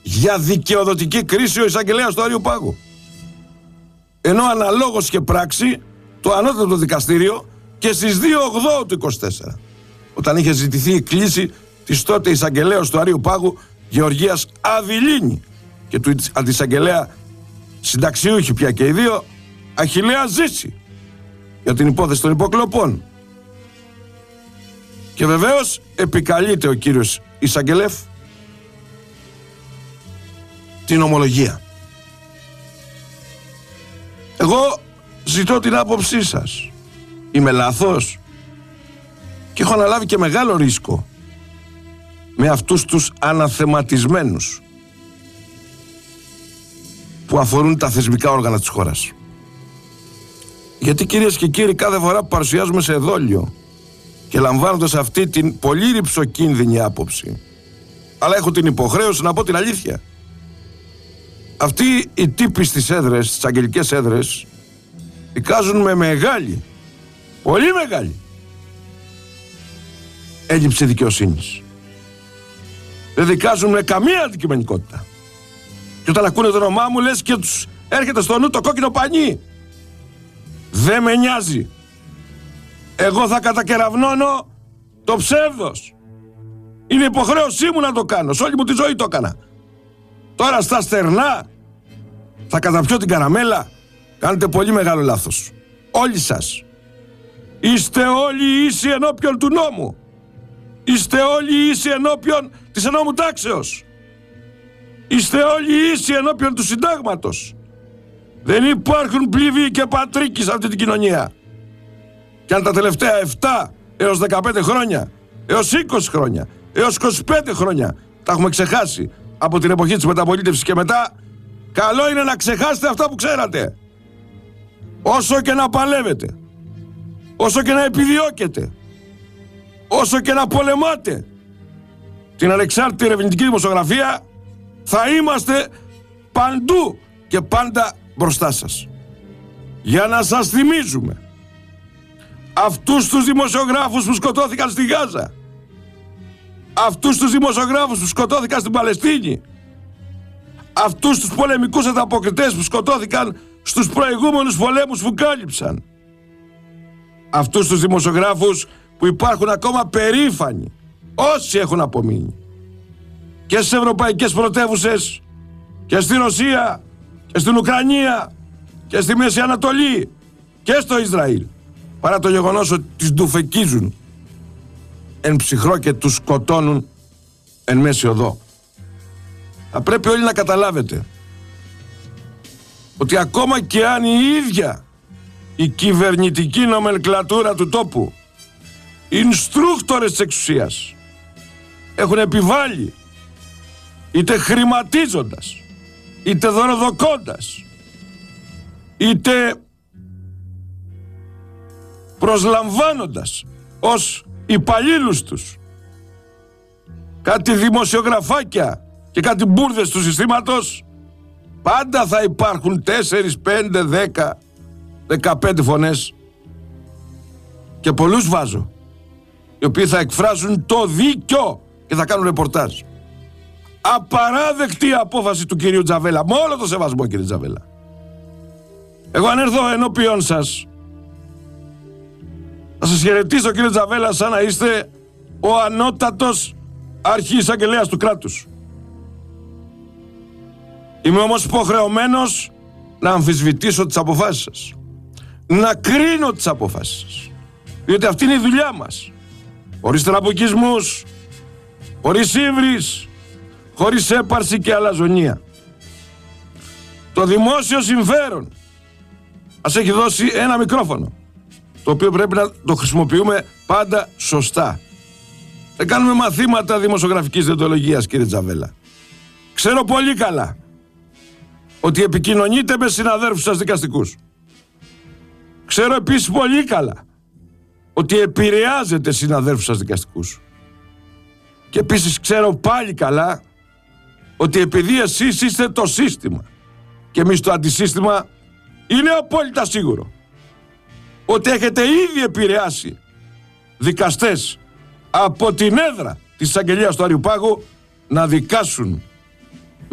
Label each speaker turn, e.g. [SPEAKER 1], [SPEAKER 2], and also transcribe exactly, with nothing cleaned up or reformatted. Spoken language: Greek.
[SPEAKER 1] για δικαιοδοτική κρίση ο εισαγγελέας του Αριού Πάγου. Ενώ αναλόγως και πράξη το ανώτατο δικαστήριο και στις δύο οκτώ του είκοσι τέσσερα, όταν είχε ζητηθεί η κλήση της τότε εισαγγελέας του Αριού Πάγου Γεωργίας Αβιλίνη και του αντισαγγελέα συνταξιούχοι πια και οι δύο Αχιλλέα Ζήση για την υπόθεση των υποκλοπών. Και βεβαίως επικαλείται ο κύριος Ισαγγελέφ την ομολογία. Εγώ ζητώ την άποψή σας. Είμαι λάθος? Και έχω αναλάβει και μεγάλο ρίσκο με αυτούς τους αναθεματισμένους που αφορούν τα θεσμικά όργανα της χώρας. Γιατί, κυρίες και κύριοι, κάθε φορά που παρουσιάζουμε σε εδόλιο και λαμβάνοντας αυτή την πολύ ρυψοκίνδυνη άποψη, αλλά έχω την υποχρέωση να πω την αλήθεια, αυτοί οι τύποι στις έδρες, στις αγγελικές έδρες, δικάζουν με μεγάλη, πολύ μεγάλη έλλειψη δικαιοσύνης. Δεν δικάζουν με καμία αντικειμενικότητα. Και όταν ακούνε το όνομά μου, λες και τους έρχεται στο νου το κόκκινο πανί. Δεν με νοιάζει. Εγώ θα κατακεραυνώνω το ψεύδος. Είναι υποχρέωσή μου να το κάνω. Σε όλη μου τη ζωή το έκανα. Τώρα στα στερνά θα καταπιώ την καραμέλα. Κάνετε πολύ μεγάλο λάθος. Όλοι σας. Είστε όλοι ίσοι ενώπιον του νόμου. Είστε όλοι ίσοι ενώπιον της ενόμου τάξεως. Είστε όλοι ίσοι ενώπιον του συντάγματος. Δεν υπάρχουν πλήβοι και πατρίκοι σε αυτή την κοινωνία. Και αν τα τελευταία επτά έως δεκαπέντε χρόνια, έως είκοσι χρόνια, έως είκοσι πέντε χρόνια τα έχουμε ξεχάσει από την εποχή της μεταπολίτευσης και μετά, καλό είναι να ξεχάσετε αυτά που ξέρατε. Όσο και να παλεύετε, όσο και να επιδιώκετε, όσο και να πολεμάτε την ανεξάρτητη ερευνητική δημοσιογραφία, θα είμαστε παντού και πάντα μπροστά σας. Για να σας θυμίζουμε αυτούς τους δημοσιογράφους που σκοτώθηκαν στη Γάζα, αυτούς τους δημοσιογράφους που σκοτώθηκαν στην Παλαιστίνη, αυτούς τους πολεμικούς ανταποκριτές που σκοτώθηκαν στους προηγούμενους πολέμους που κάλυψαν, αυτούς τους δημοσιογράφους που υπάρχουν ακόμα περήφανοι, όσοι έχουν απομείνει, και στις ευρωπαϊκές πρωτεύουσες και στη Ρωσία και στην Ουκρανία και στη Μέση Ανατολή και στο Ισραήλ, παρά το γεγονός ότι τις ντουφεκίζουν εν ψυχρό και τους σκοτώνουν εν μέση οδό. Θα πρέπει όλοι να καταλάβετε ότι ακόμα και αν η ίδια η κυβερνητική νομενκλατούρα του τόπου, οι ινστρούκτορες της εξουσίας, έχουν επιβάλει, είτε χρηματίζοντας, είτε δωροδοκώντας, είτε προσλαμβάνοντας ως υπαλλήλους τους κάτι δημοσιογραφάκια και κάτι μπουρδες του συστήματος, πάντα θα υπάρχουν τέσσερις, πέντε, δέκα, δεκαπέντε φωνές και πολλούς βάζω, οι οποίοι θα εκφράζουν το δίκιο και θα κάνουν ρεπορτάζ. Απαράδεκτη απόφαση του κυρίου Τζαβέλα, με όλο το σεβασμό, κύριε Τζαβέλα. Εγώ αν έρθω ενώπιον σας, θα σας χαιρετήσω, κύριε Τζαβέλα, σαν να είστε ο ανώτατος αρχιεισαγγελέας του κράτους. Είμαι όμως υποχρεωμένος να αμφισβητήσω τις αποφάσεις σας, να κρίνω τις αποφάσεις σας, διότι αυτή είναι η δουλειά μας. Χωρίς τραμπουκισμούς, χωρίς ύβρις, χωρίς έπαρση και αλαζονία. Το δημόσιο συμφέρον μας έχει δώσει ένα μικρόφωνο, το οποίο πρέπει να το χρησιμοποιούμε πάντα σωστά. Δεν κάνουμε μαθήματα δημοσιογραφικής δεοντολογίας, κύριε Τζαβέλα. Ξέρω πολύ καλά ότι επικοινωνείτε με συναδέρφους σας δικαστικούς. Ξέρω επίσης πολύ καλά ότι επηρεάζετε συναδέρφους σας δικαστικούς. Και επίσης ξέρω πάλι καλά ότι επειδή εσείς είστε το σύστημα και εμείς το αντισύστημα, είναι απόλυτα σίγουρο ότι έχετε ήδη επηρεάσει δικαστές από την έδρα της εισαγγελίας του Αριού Πάγου να δικάσουν